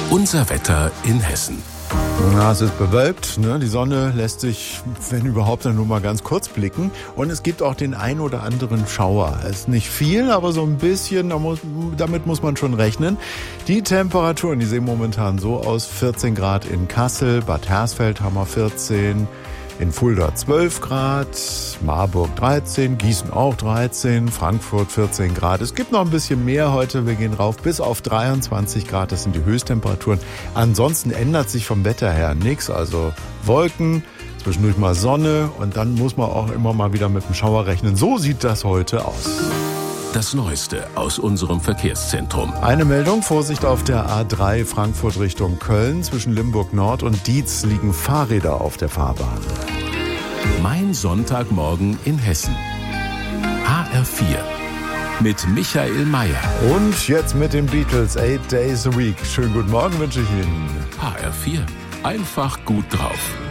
Unser Wetter in Hessen. Ja, es ist bewölkt, ne? Die Sonne lässt sich, wenn überhaupt, dann nur mal ganz kurz blicken. Und es gibt auch den ein oder anderen Schauer. Es ist nicht viel, aber so ein bisschen, damit muss man schon rechnen. Die Temperaturen, die sehen momentan so aus: 14 Grad in Kassel, Bad Hersfeld haben wir 14, in Fulda 12 Grad, Marburg 13, Gießen auch 13, Frankfurt 14 Grad. Es gibt noch ein bisschen mehr heute. Wir gehen rauf bis auf 23 Grad. Das sind die Höchsttemperaturen. Ansonsten ändert sich vom Wetter her nichts. Also Wolken, zwischendurch mal Sonne und dann muss man auch immer mal wieder mit dem Schauer rechnen. So sieht das heute aus. Das Neueste aus unserem Verkehrszentrum. Eine Meldung: Vorsicht auf der A3 Frankfurt Richtung Köln. Zwischen Limburg Nord und Dietz liegen Fahrräder auf der Fahrbahn. Mein Sonntagmorgen in Hessen. HR4 mit Michael Mayer. Und jetzt mit den Beatles, 8 Days a Week. Schönen guten Morgen wünsche ich Ihnen. HR4, einfach gut drauf.